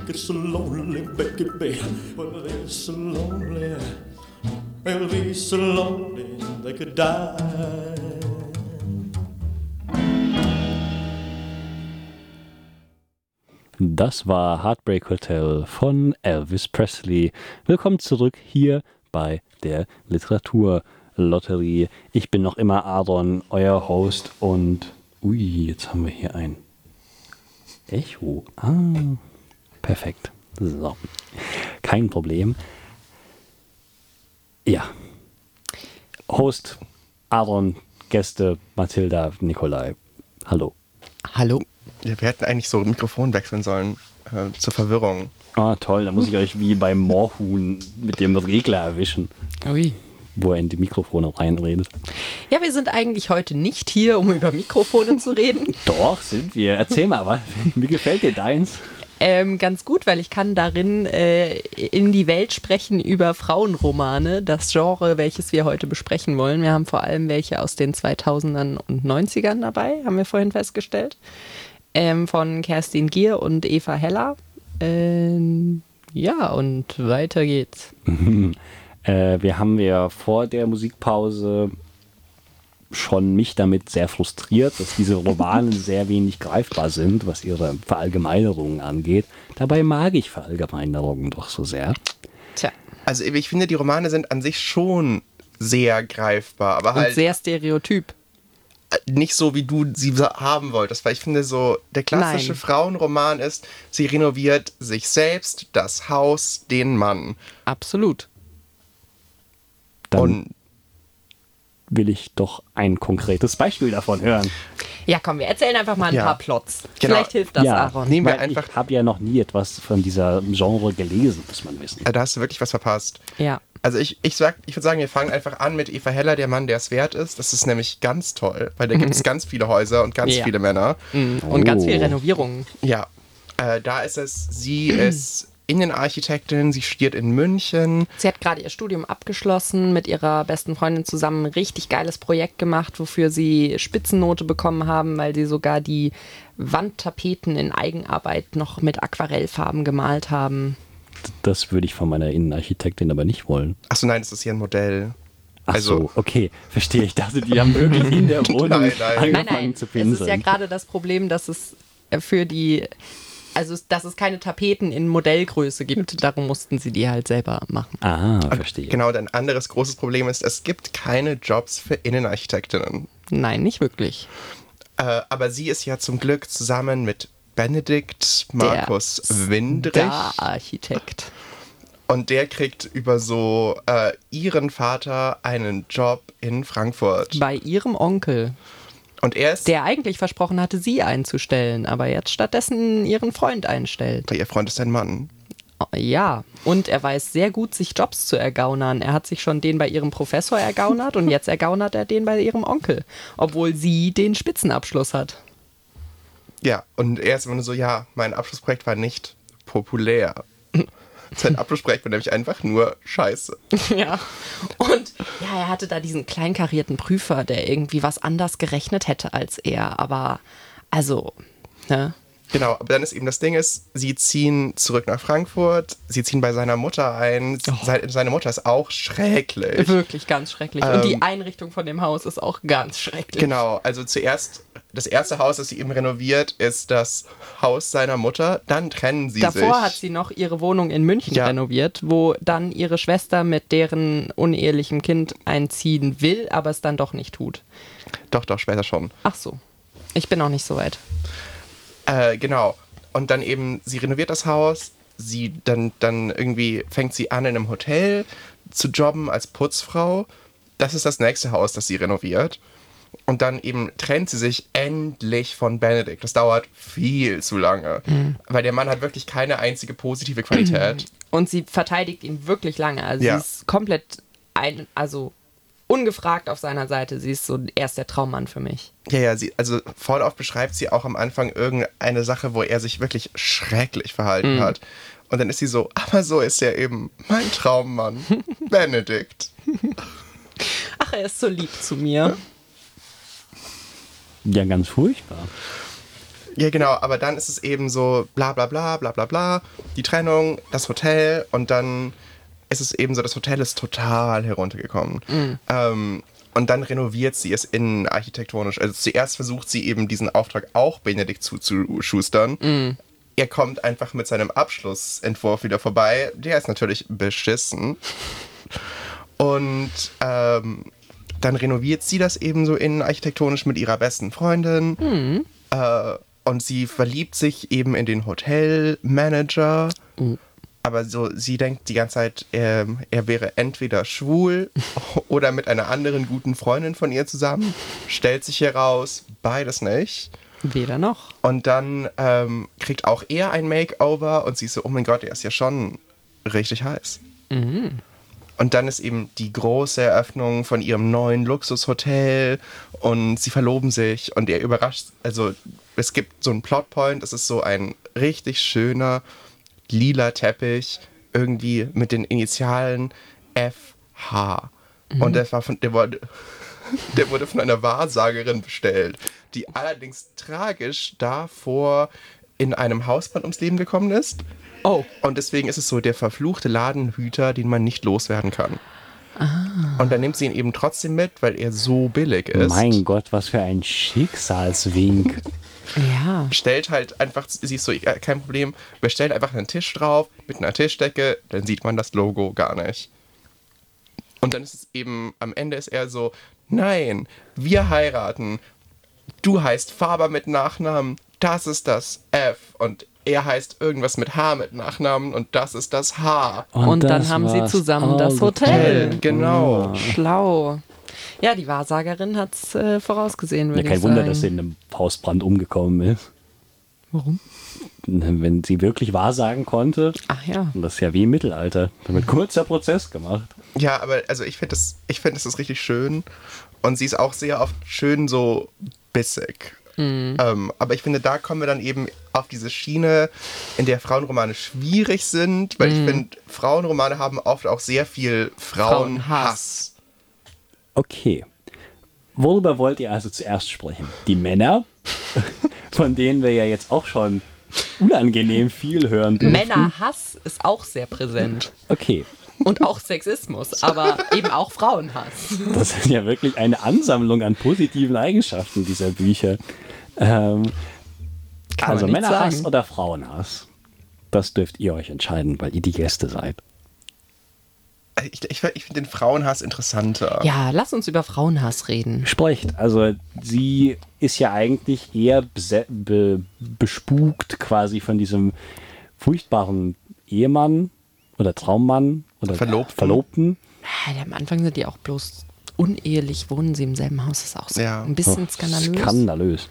it's so lonely, baby. Well, it's so lonely. They'll be so lonely they could die. Das war Heartbreak Hotel von Elvis Presley. Willkommen zurück hier bei der Literaturlotterie. Ich bin noch immer Aaron, euer Host und jetzt haben wir hier ein Echo. Perfekt. So, kein Problem. Ja. Host Aaron, Gäste Mathilda, Nikolai. Hallo. Hallo. Ja, wir hätten eigentlich so Mikrofon wechseln sollen, zur Verwirrung. Toll, da muss ich euch wie beim Moorhuhn mit dem Regler erwischen. Ui. Wo er in die Mikrofone reinredet. Ja, wir sind eigentlich heute nicht hier, um über Mikrofone zu reden. Doch, sind wir. Erzähl mal, was? Wie gefällt dir deins? Ganz gut, weil ich kann darin in die Welt sprechen über Frauenromane, das Genre, welches wir heute besprechen wollen. Wir haben vor allem welche aus den 2000ern und 90ern dabei, haben wir vorhin festgestellt. Von Kerstin Gier und Eva Heller. Ja, und weiter geht's. Wir haben ja vor der Musikpause schon mich damit sehr frustriert, dass diese Romane sehr wenig greifbar sind, was ihre Verallgemeinerungen angeht. Dabei mag ich Verallgemeinerungen doch so sehr. Tja. Also ich finde, die Romane sind an sich schon sehr greifbar, aber halt Und sehr stereotyp. nicht so, wie du sie haben wolltest. Weil ich finde so, der klassische Frauenroman ist, sie renoviert sich selbst, das Haus, den Mann. Absolut. Dann Und will ich doch ein konkretes Beispiel davon hören. Ja, komm, wir erzählen einfach mal ein paar Plots. Genau. Vielleicht hilft das, Ja. Aaron. nehmen wir Weil einfach, ich habe ja noch nie etwas von dieser Genre gelesen, muss man wissen. da hast du wirklich was verpasst. Ja. Also ich würde sagen, wir fangen einfach an mit Eva Heller, der Mann, der es wert ist. Das ist nämlich ganz toll, weil da gibt es ganz viele Häuser und ganz viele Männer. Und ganz viele Renovierungen. Ja, da ist es, sie ist Innenarchitektin, sie studiert in München. Sie hat gerade ihr Studium abgeschlossen, mit ihrer besten Freundin zusammen ein richtig geiles Projekt gemacht, wofür sie Spitzennote bekommen haben, weil sie sogar die Wandtapeten in Eigenarbeit noch mit Aquarellfarben gemalt haben. Das würde ich von meiner Innenarchitektin aber nicht wollen. Achso, nein, das ist hier ein Modell. Ach Also- so, okay, verstehe. Ich dachte, die haben wirklich in der Wohnung Nein. angefangen zu Es pinseln. ist ja gerade das Problem, dass es dass es keine Tapeten in Modellgröße gibt. Darum mussten sie die halt selber machen. Verstehe. Genau, und ein anderes großes Problem ist, es gibt keine Jobs für Innenarchitektinnen. Nein, nicht wirklich. Aber sie ist ja zum Glück zusammen mit Benedikt Markus Windrich. Der Architekt. Und der kriegt über so ihren Vater einen Job in Frankfurt. Bei ihrem Onkel, Und er ist... der eigentlich versprochen hatte, sie einzustellen, aber jetzt stattdessen ihren Freund einstellt. Ihr Freund ist ein Mann. Ja, und er weiß sehr gut, sich Jobs zu ergaunern. Er hat sich schon den bei ihrem Professor ergaunert und jetzt ergaunert er den bei ihrem Onkel, obwohl sie den Spitzenabschluss hat. Ja, und er ist immer nur so, ja, mein Abschlussprojekt war nicht populär. Sein Abschlussprojekt war nämlich einfach nur scheiße. Ja, und ja, er hatte da diesen kleinkarierten Prüfer, der irgendwie was anders gerechnet hätte als er, aber also, ne? Genau, aber dann ist eben das Ding ist, sie ziehen zurück nach Frankfurt, sie ziehen bei seiner Mutter ein. Seine Mutter ist auch schrecklich. Wirklich ganz schrecklich. Und die Einrichtung von dem Haus ist auch ganz schrecklich. Genau, also zuerst, das erste Haus, das sie eben renoviert, ist das Haus seiner Mutter. Dann trennen sie sich. Davor hat sie noch ihre Wohnung in München renoviert, wo dann ihre Schwester mit deren unehelichem Kind einziehen will, aber es dann doch nicht tut. Doch, später schon. Ach so, ich bin noch nicht so weit. Genau. Und dann eben, sie renoviert das Haus, dann irgendwie fängt sie an, in einem Hotel zu jobben als Putzfrau. Das ist das nächste Haus, das sie renoviert. Und dann eben trennt sie sich endlich von Benedikt. Das dauert viel zu lange, weil der Mann hat wirklich keine einzige positive Qualität. Und sie verteidigt ihn wirklich lange. Also sie ist komplett ungefragt auf seiner Seite. Sie ist so erst der Traummann für mich. Ja, also voll oft beschreibt sie auch am Anfang irgendeine Sache, wo er sich wirklich schrecklich verhalten hat. Und dann ist sie so, aber so ist er eben mein Traummann, Benedikt. Ach, er ist so lieb zu mir. Ja, ganz furchtbar. Ja, genau, aber dann ist es eben so bla bla bla bla bla bla, die Trennung, das Hotel und dann ist es eben so, das Hotel ist total heruntergekommen. Und dann renoviert sie es innenarchitektonisch. Also zuerst versucht sie eben diesen Auftrag auch Benedikt zuzuschustern. Er kommt einfach mit seinem Abschlussentwurf wieder vorbei. Der ist natürlich beschissen. Und dann renoviert sie das eben so innenarchitektonisch mit ihrer besten Freundin. Und sie verliebt sich eben in den Hotelmanager. Aber so, sie denkt die ganze Zeit, er wäre entweder schwul oder mit einer anderen guten Freundin von ihr zusammen. Stellt sich heraus, beides nicht. Weder noch. Und dann kriegt auch er ein Makeover und sie ist so, oh mein Gott, er ist ja schon richtig heiß. Und dann ist eben die große Eröffnung von ihrem neuen Luxushotel und sie verloben sich und er überrascht, also es gibt so einen Plotpoint, es ist so ein richtig schöner lila Teppich, irgendwie mit den Initialen FH. Und der wurde von einer Wahrsagerin bestellt, die allerdings tragisch davor in einem Hausbrand ums Leben gekommen ist. Oh. Und deswegen ist es so der verfluchte Ladenhüter, den man nicht loswerden kann. Und dann nimmt sie ihn eben trotzdem mit, weil er so billig ist. Mein Gott, was für ein Schicksalswink. Ja. Stellt halt einfach, sie ist so, ja, kein Problem, wir stellen einfach einen Tisch drauf mit einer Tischdecke, dann sieht man das Logo gar nicht. Und dann ist es eben, am Ende ist er so, nein, wir heiraten, du heißt Faber mit Nachnamen, das ist das F und er heißt irgendwas mit H mit Nachnamen und das ist das H. Und dann das haben sie war's. zusammen das Oh, Hotel. Genau. Schlau. Ja, die Wahrsagerin hat es vorausgesehen, Ja, würde ich kein sagen. Wunder, dass sie in einem Hausbrand umgekommen ist. Warum? Wenn sie wirklich wahrsagen konnte, Ach ja. und das ist ja wie im Mittelalter, da wird kurzer Prozess gemacht. Ja, aber also ich finde das ist richtig schön und sie ist auch sehr oft schön so bissig. Aber ich finde, da kommen wir dann eben auf diese Schiene, in der Frauenromane schwierig sind, weil ich finde, Frauenromane haben oft auch sehr viel Frauenhass. Okay. Worüber wollt ihr also zuerst sprechen? Die Männer, von denen wir ja jetzt auch schon unangenehm viel hören dürfen. Männerhass ist auch sehr präsent. Okay. Und auch Sexismus, aber eben auch Frauenhass. Das ist ja wirklich eine Ansammlung an positiven Eigenschaften dieser Bücher. Also man nicht Männerhass sagen. oder Frauenhass? Das dürft ihr euch entscheiden, weil ihr die Gäste seid. Ich finde den Frauenhass interessanter. Ja, lass uns über Frauenhass reden. Sprecht. Also sie ist ja eigentlich eher bespukt quasi von diesem furchtbaren Ehemann oder Traummann oder Verlobten. Ja, am Anfang sind die auch bloß unehelich, wohnen sie im selben Haus. Das ist auch so Ja. ein bisschen skandalös. Skandalös.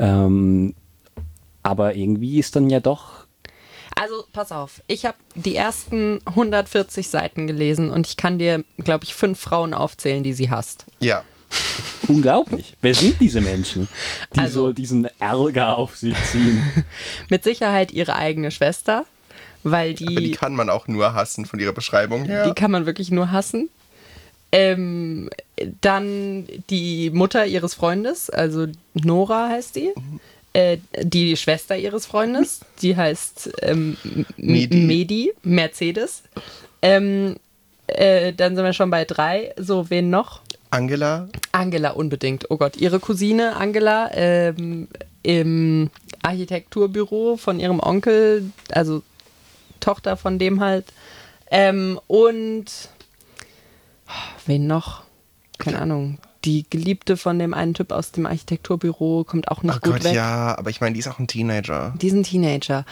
Aber irgendwie ist dann ja doch. Also, pass auf. Ich habe die ersten 140 Seiten gelesen und ich kann dir, glaube ich, 5 Frauen aufzählen, die sie hasst. Ja. Unglaublich. Wer sind diese Menschen, die Also- so diesen Ärger auf sich ziehen? Mit Sicherheit ihre eigene Schwester, weil Aber die kann man auch nur hassen von ihrer Beschreibung her. die kann man wirklich nur hassen. Dann die Mutter ihres Freundes, also Nora heißt die. Die Schwester ihres Freundes, die heißt Medi, Mercedes. Dann sind wir schon bei 3. So, wen noch? Angela. Angela unbedingt. Oh Gott, ihre Cousine Angela im Architekturbüro von ihrem Onkel, also Tochter von dem halt. Und wen noch? Keine Ahnung. Die Geliebte von dem einen Typ aus dem Architekturbüro kommt auch nicht Oh gut Gott, weg. ja, aber ich meine, die ist auch ein Teenager. Diesen Teenager.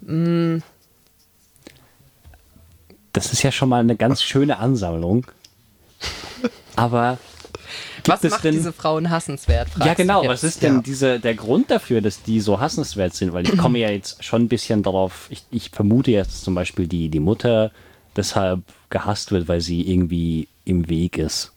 Das ist ja schon mal eine ganz schöne Ansammlung. Aber Was es macht denn- diese Frauen hassenswert? fragst ja, genau. du Was jetzt. ist denn Ja. der Grund dafür, dass die so hassenswert sind? Weil ich komme ja jetzt schon ein bisschen darauf, ich vermute jetzt zum Beispiel die Mutter deshalb gehasst wird, weil sie irgendwie im Weg ist.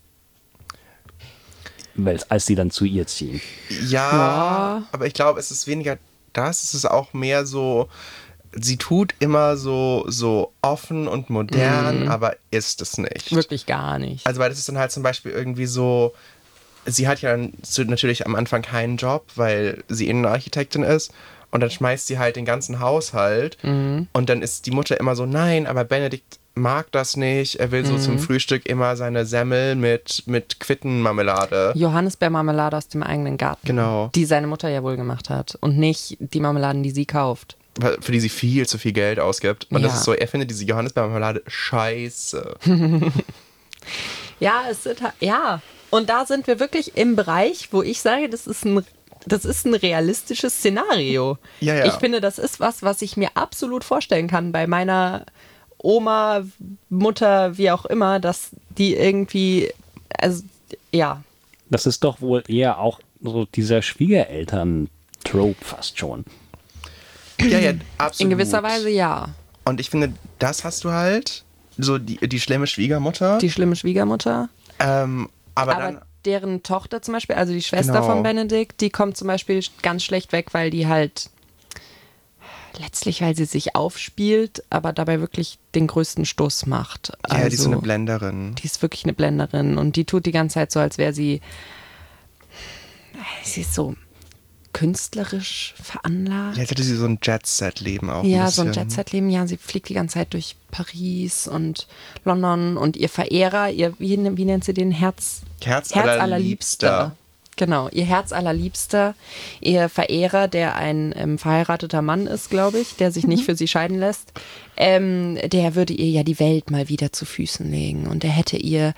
Als sie dann zu ihr ziehen. Ja, aber ich glaube, es ist weniger das, es ist auch mehr so, sie tut immer so offen und modern, aber ist es nicht. Wirklich gar nicht. Also, weil das ist dann halt zum Beispiel irgendwie so, sie hat ja natürlich am Anfang keinen Job, weil sie Innenarchitektin ist. Und dann schmeißt sie halt den ganzen Haushalt. Und dann ist die Mutter immer so, nein, aber Benedikt mag das nicht. Er will so zum Frühstück immer seine Semmel mit Quittenmarmelade. Johannisbeermarmelade aus dem eigenen Garten. Genau. Die seine Mutter ja wohl gemacht hat. Und nicht die Marmeladen, die sie kauft. Für die sie viel zu viel Geld ausgibt. Und das Ja. ist so, er findet diese Johannisbeermarmelade scheiße. Ja, ja. Und da sind wir wirklich im Bereich, wo ich sage, das ist ein realistisches Szenario. Ja, ja. Ich finde, das ist was ich mir absolut vorstellen kann bei meiner Oma, Mutter, wie auch immer, dass die irgendwie, also ja. Das ist doch wohl eher auch so dieser Schwiegereltern-Trope fast schon. Ja, absolut. In gewisser Weise ja. Und ich finde, das hast du halt, so die schlimme Schwiegermutter. Die schlimme Schwiegermutter. Aber dann, deren Tochter zum Beispiel, also die Schwester Genau. von Benedikt, die kommt zum Beispiel ganz schlecht weg, weil die halt letztlich, weil sie sich aufspielt, aber dabei wirklich den größten Stoß macht. ja, die ist so eine Blenderin. Die ist wirklich eine Blenderin und die tut die ganze Zeit so, als wäre sie ist so künstlerisch veranlagt. Jetzt hatte sie so ein Jet-Set-Leben auch. Ja, ein so ein bisschen. Jet-Set-Leben. Ja, sie fliegt die ganze Zeit durch Paris und London und ihr Verehrer, wie nennt sie den? Herz allerliebster. Genau, ihr Herz allerliebster, ihr Verehrer, der ein verheirateter Mann ist, glaube ich, der sich nicht für sie scheiden lässt, der würde ihr ja die Welt mal wieder zu Füßen legen. Und er hätte ihr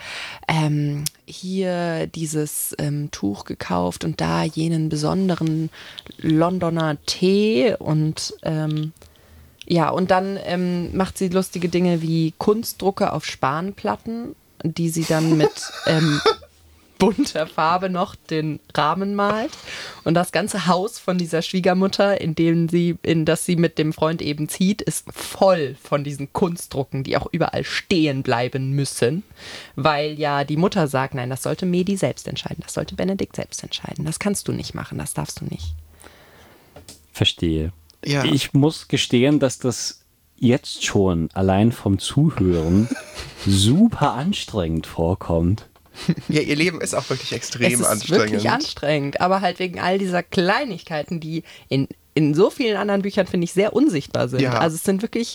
hier dieses Tuch gekauft und da jenen besonderen Londoner Tee und ja, und dann macht sie lustige Dinge wie Kunstdrucke auf Spanplatten, die sie dann mit bunter Farbe noch den Rahmen malt. Und das ganze Haus von dieser Schwiegermutter, in das sie mit dem Freund eben zieht, ist voll von diesen Kunstdrucken, die auch überall stehen bleiben müssen, weil ja die Mutter sagt, nein, das sollte Medi selbst entscheiden, das sollte Benedikt selbst entscheiden, das kannst du nicht machen, das darfst du nicht. Verstehe. Ja. Ich muss gestehen, dass das jetzt schon allein vom Zuhören super anstrengend vorkommt. Ja, ihr Leben ist auch wirklich extrem Es ist anstrengend. wirklich anstrengend, aber halt wegen all dieser Kleinigkeiten, die in so vielen anderen Büchern, finde ich, sehr unsichtbar sind. Ja. Also es sind wirklich,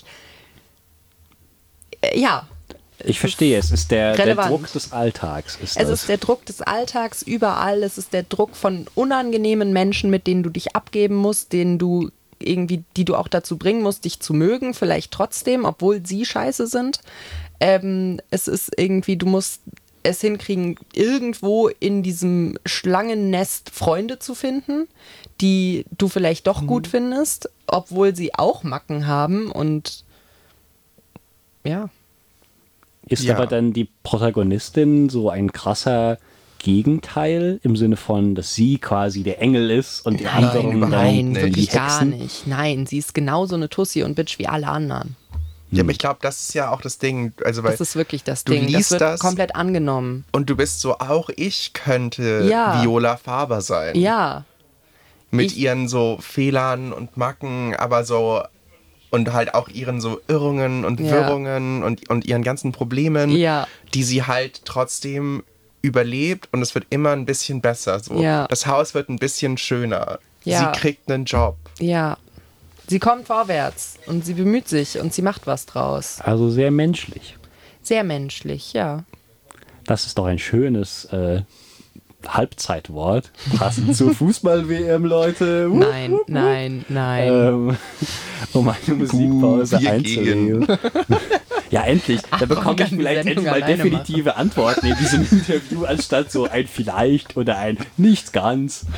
ja. Ich verstehe, es ist der relevant. Druck des Alltags. Es ist der Druck des Alltags überall, es ist der Druck von unangenehmen Menschen, mit denen du dich abgeben musst, die du auch dazu bringen musst, dich zu mögen, vielleicht trotzdem, obwohl sie scheiße sind. Es ist irgendwie, du musst es hinkriegen, irgendwo in diesem Schlangennest Freunde zu finden, die du vielleicht doch gut findest, obwohl sie auch Macken haben und ja. Ist Ja. aber dann die Protagonistin so ein krasser Gegenteil im Sinne von, dass sie quasi der Engel ist und die anderen überhaupt Nein, nicht. wirklich die gar Hexen? nicht. Nein, sie ist genauso eine Tussi und Bitch wie alle anderen. Ja, aber ich glaube, das ist ja auch das Ding. Also, weil Das ist wirklich das du Ding. Das liest wird das komplett angenommen. und du bist so, auch ich könnte Ja. Viola Faber sein. Ja, Mit Ich- ihren so Fehlern und Macken, aber so und halt auch ihren so Irrungen und Ja. Wirrungen und ihren ganzen Problemen, Ja. die sie halt trotzdem überlebt und es wird immer ein bisschen besser. So. Ja. Das Haus wird ein bisschen schöner. Ja. Sie kriegt einen Job. ja. Sie kommt vorwärts und sie bemüht sich und sie macht was draus. Also sehr menschlich. Sehr menschlich, ja. Das ist doch ein schönes Halbzeitwort. Passend zur Fußball-WM, Leute. Nein, nein, nein. Um eine Musikpause wir einzulegen. Ja, endlich. Da bekomme ich kann die vielleicht Sendung endlich mal alleine definitive Antworten in diesem Interview, anstatt so ein vielleicht oder ein nicht ganz.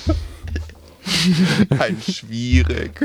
Ein schwierig.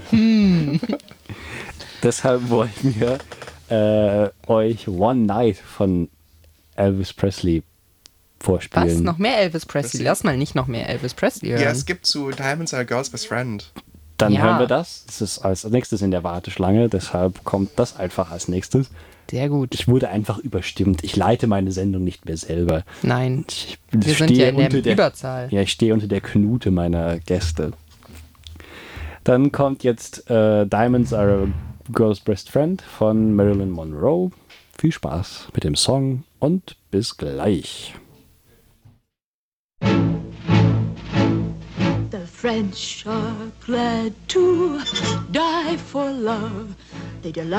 Deshalb wollten wir euch One Night von Elvis Presley vorspielen. Was? Noch mehr Elvis Presley? Lass mal nicht noch mehr Elvis Presley hören. Ja, es gibt zu Diamonds Are a Girl's Best Friend. Dann Ja. hören wir das. Das ist als nächstes in der Warteschlange, deshalb kommt das einfach als nächstes. Sehr gut. Ich wurde einfach überstimmt. Ich leite meine Sendung nicht mehr selber. Nein. Ich Wir sind ja in der Überzahl. Ja, ich stehe unter der Knute meiner Gäste. Dann kommt jetzt Diamonds Are a Girl's Best Friend von Marilyn Monroe. Viel Spaß mit dem Song und bis gleich. The French are glad to die for love. They delight